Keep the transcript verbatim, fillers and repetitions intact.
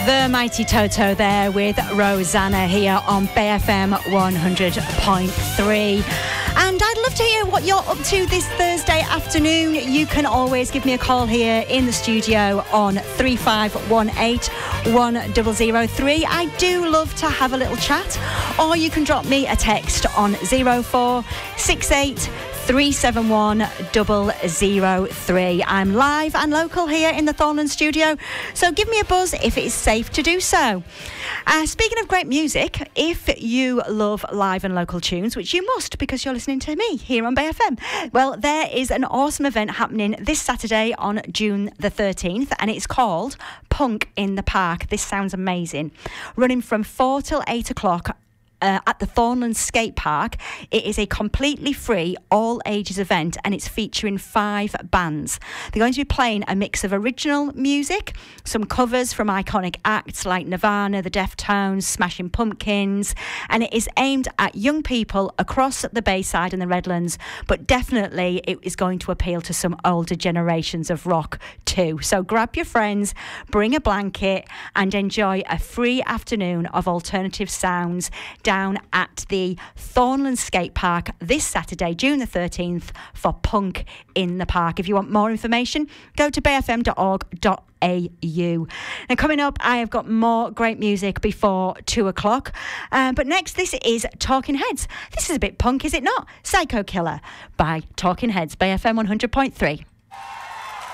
The Mighty Toto there with Rosanna here on Bay F M one hundred point three. And I'd love to hear what you're up to this Thursday afternoon. You can always give me a call here in the studio on three five one eight, one zero zero three. I do love to have a little chat. Or you can drop me a text on zero four six eight three seven one zero zero three. I'm live and local here in the Thornland studio, so give me a buzz if it is safe to do so. Uh, speaking of great music, if you love live and local tunes, which you must because you're listening to me here on Bay F M, well, there is an awesome event happening this Saturday on June the thirteenth, and it's called Punk in the Park. This sounds amazing. Running from four till eight o'clock Uh, at the Thornland Skate Park. It is a completely free, all-ages event, and it's featuring five bands. They're going to be playing a mix of original music, some covers from iconic acts like Nirvana, the Deftones, Smashing Pumpkins, and it is aimed at young people across the Bayside and the Redlands, but definitely it is going to appeal to some older generations of rock too. So grab your friends, bring a blanket, and enjoy a free afternoon of alternative sounds down at the Thornland Skate Park this Saturday, June the thirteenth, for Punk in the Park. If you want more information, go to bay f m dot org dot a u. And coming up, I have got more great music before two o'clock. Um, but next, this is Talking Heads. This is a bit punk, is it not? Psycho Killer by Talking Heads, Bay F M one hundred point three.